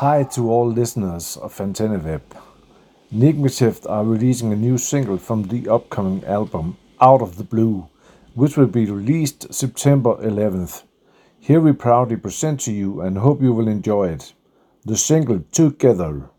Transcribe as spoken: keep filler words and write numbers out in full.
Hi to all listeners of AntennaWeb. Nigmative are releasing a new single from the upcoming album Out of the Blue, which will be released September eleventh. Here we proudly present to you and hope you will enjoy it. The single Together.